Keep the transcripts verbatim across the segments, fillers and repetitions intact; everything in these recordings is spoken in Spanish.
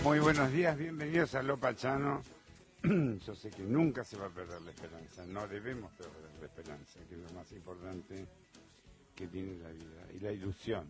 Muy buenos días, bienvenidos a Lo Pachano. Yo sé que nunca se va a perder la esperanza, no debemos perder la esperanza, que es lo más importante que tiene la vida, y la ilusión.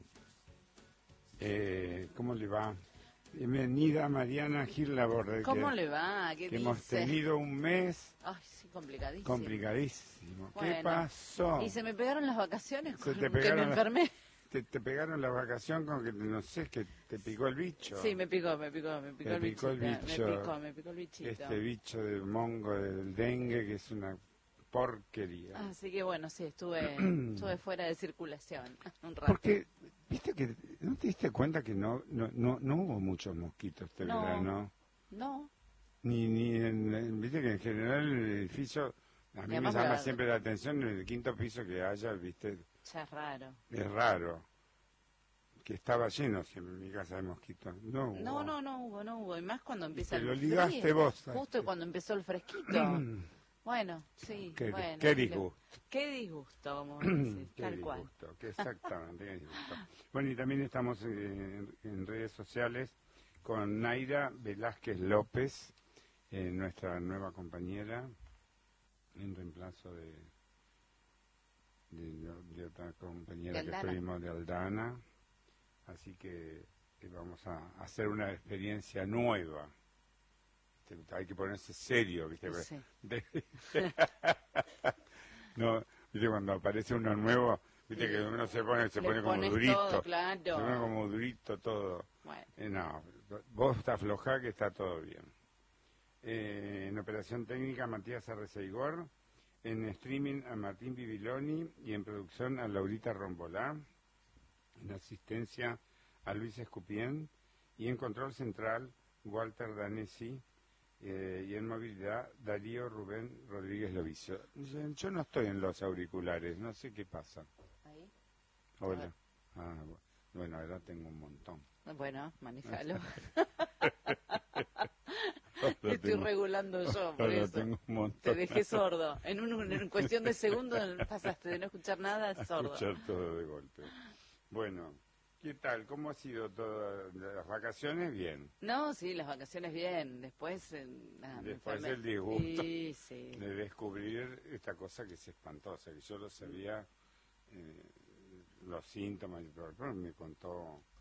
Eh, ¿Cómo le va? Bienvenida Mariana Gil Laborde. ¿Cómo que, le va? ¿Qué que dice? hemos tenido un mes Ay, sí, complicadísimo. complicadísimo. Bueno, ¿Qué pasó? Y se me pegaron las vacaciones Se con te que pegaron me la- enfermé. Te, te pegaron la vacación con que, no sé, que te picó el bicho. Sí, me picó, me picó, me picó, Te el, picó el bichito, bicho. Me picó, me picó el bichito. Este bicho del mongo, del dengue, que es una porquería. Así que bueno, sí, estuve, estuve fuera de circulación un rato. Porque, viste que, ¿no te diste cuenta que no no no, no hubo muchos mosquitos este No. verano? No, Ni, ni en, en- viste que en general el edificio, a mí me además llama la- siempre la atención en el quinto piso que haya, viste, ya es raro. es raro. Que estaba lleno siempre en mi casa de mosquitos. No hubo. No, no, no hubo, no hubo. Y más cuando empieza te el lo ligaste frío. vos, Justo ¿sabes? cuando empezó el fresquito. Bueno, sí, Qué- bueno. qué y lo- disgusto. Qué disgusto, como dices, Qué tal cual. disgusto, que exactamente, qué disgusto. Bueno, y también estamos en, en redes sociales con Naira Velázquez López, eh, nuestra nueva compañera, en reemplazo de, de, de otra compañera De que Aldana. tuvimos de Aldana. Así que eh, vamos a hacer una experiencia nueva. Este, Hay que ponerse serio, ¿viste? Sí. De- no, ¿viste? Cuando aparece uno nuevo, ¿viste? Que uno se pone, se Le pone como pones durito. todo, claro. Se pone como durito todo. Bueno. Eh, no, vos estás floja, que está todo bien. Eh, en operación técnica, Matías Arreceigor. En streaming, a Martín Bibiloni. Y en producción, a Laurita Rombolá. En asistencia, a Luis Escupien. Y en control central, Walter Danesi. Eh, y en movilidad, Darío Rubén Rodríguez Lovicio. Yo, yo no estoy en los auriculares, no sé qué pasa. Ahí. Hola. Ah, bu- bueno, ahora tengo un montón. Bueno, manejalo. Ahora Estoy tengo- regulando yo, por ahora eso. tengo un montón. Te dejé sordo. En, un, en cuestión de segundos pasaste de no escuchar nada a sordo. Escuchar todo de golpe. Bueno, ¿qué tal? ¿Cómo ha sido todas las vacaciones? Bien. No, sí, las vacaciones bien. Después, eh, nada, me Después enfermé. el disgusto. Sí, sí. De descubrir esta cosa que es espantosa, que yo lo sabía, eh, los síntomas y todo, pero me contó